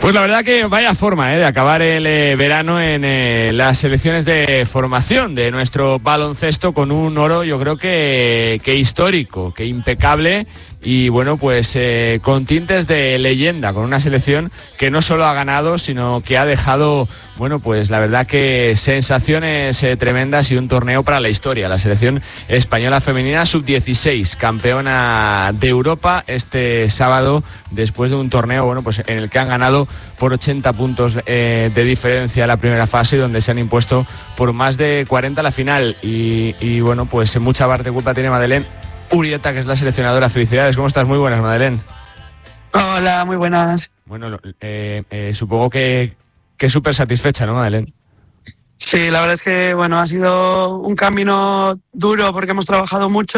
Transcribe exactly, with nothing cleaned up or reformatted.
Pues la verdad que vaya forma ¿eh? de acabar el eh, verano en eh, las selecciones de formación de nuestro baloncesto con un oro, yo creo que, que histórico, que impecable y bueno, pues eh, con tintes de leyenda, con una selección que no solo ha ganado, sino que ha dejado, bueno, pues la verdad que sensaciones eh, tremendas y un torneo para la historia. La selección española femenina sub dieciséis, campeona de Europa este sábado, después de un torneo, bueno, pues en el que han ganado por ochenta puntos eh, de diferencia la primera fase, donde se han impuesto por más de cuarenta la final. Y, y bueno, pues en mucha parte culpa tiene Madeleine Urieta, que es la seleccionadora. Felicidades, ¿cómo estás? Muy buenas, Madeleine. Hola, muy buenas. Bueno, eh, eh, supongo que, que súper satisfecha, ¿no, Madeleine? Sí, la verdad es que bueno, ha sido un camino duro porque hemos trabajado mucho.